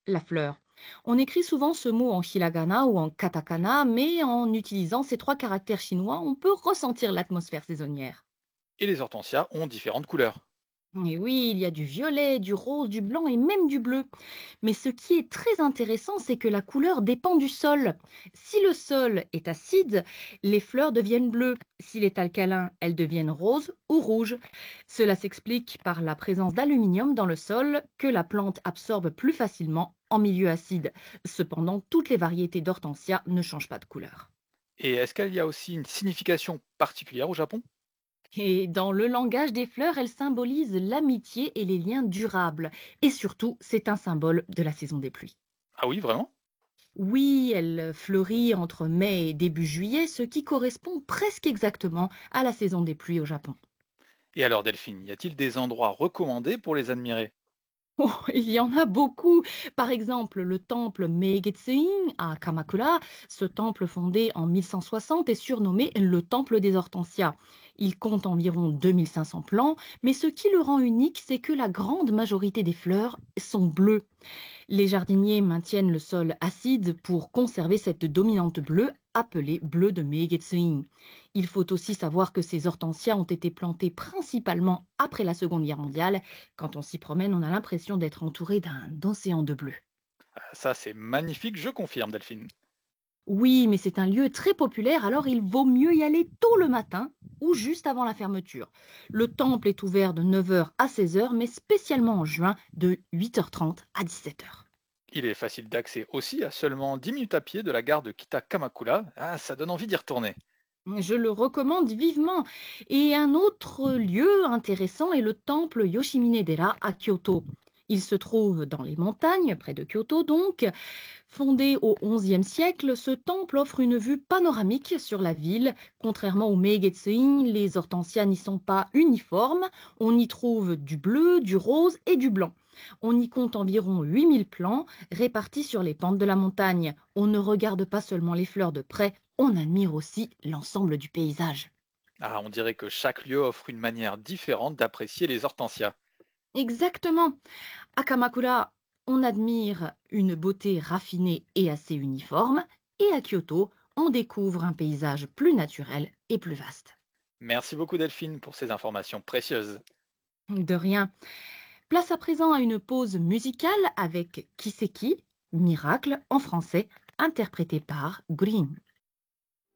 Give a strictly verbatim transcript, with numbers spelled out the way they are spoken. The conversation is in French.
la fleur. On écrit souvent ce mot en hiragana ou en katakana, mais en utilisant ces trois caractères chinois, on peut ressentir l'atmosphère saisonnière. Et les hortensias ont différentes couleurs. Et oui, il y a du violet, du rose, du blanc et même du bleu. Mais ce qui est très intéressant, c'est que la couleur dépend du sol. Si le sol est acide, les fleurs deviennent bleues. S'il est alcalin, elles deviennent roses ou rouges. Cela s'explique par la présence d'aluminium dans le sol que la plante absorbe plus facilement en milieu acide. Cependant, toutes les variétés d'hortensia ne changent pas de couleur. Et est-ce qu'il y a aussi une signification particulière au Japon? Et dans le langage des fleurs, elles symbolisent l'amitié et les liens durables. Et surtout, c'est un symbole de la saison des pluies. Ah oui, vraiment? Oui, elle fleurit entre mai et début juillet, ce qui correspond presque exactement à la saison des pluies au Japon. Et alors Delphine, y a-t-il des endroits recommandés pour les admirer? Oh, il y en a beaucoup. Par exemple, le temple Megetsuin à Kamakura, ce temple fondé en mille cent soixante est surnommé le temple des hortensias. Il compte environ deux mille cinq cents plants, mais ce qui le rend unique, c'est que la grande majorité des fleurs sont bleues. Les jardiniers maintiennent le sol acide pour conserver cette dominante bleue appelée bleu de Megetsuin. Il faut aussi savoir que ces hortensias ont été plantées principalement après la Seconde Guerre mondiale. Quand on s'y promène, on a l'impression d'être entouré d'un océan de bleu. Ah, ça, c'est magnifique, je confirme Delphine. Oui, mais c'est un lieu très populaire, alors il vaut mieux y aller tôt le matin ou juste avant la fermeture. Le temple est ouvert de neuf heures à seize heures, mais spécialement en juin de huit heures trente à dix-sept heures. Il est facile d'accès aussi à seulement dix minutes à pied de la gare de Kita-Kamakura. Ah, ça donne envie d'y retourner. Je le recommande vivement. Et un autre lieu intéressant est le temple Yoshimine-dera à Kyoto. Il se trouve dans les montagnes, près de Kyoto donc. Fondé au onzième siècle, ce temple offre une vue panoramique sur la ville. Contrairement au Meigetsuin, les hortensias n'y sont pas uniformes. On y trouve du bleu, du rose et du blanc. On y compte environ huit mille plants répartis sur les pentes de la montagne. On ne regarde pas seulement les fleurs de près, on admire aussi l'ensemble du paysage. Ah, on dirait que chaque lieu offre une manière différente d'apprécier les hortensias. Exactement. À Kamakura, on admire une beauté raffinée et assez uniforme. Et à Kyoto, on découvre un paysage plus naturel et plus vaste. Merci beaucoup Delphine pour ces informations précieuses. De rien. Place à présent à une pause musicale avec Kiseki, Miracle en français, interprété par Green.